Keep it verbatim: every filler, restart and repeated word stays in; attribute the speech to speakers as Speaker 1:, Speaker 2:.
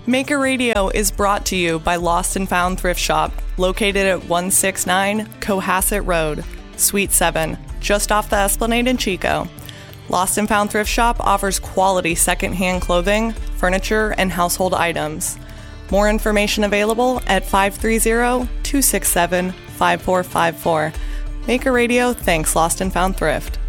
Speaker 1: Maker Radio is brought to you by Lost and Found Thrift Shop, located at one sixty-nine Cohasset Road, Suite seven, just off the Esplanade in Chico. Lost and Found Thrift Shop offers quality secondhand clothing, furniture, and household items. More information available at five three zero, two six seven, five four five four. Maker Radio thanks Lost and Found Thrift.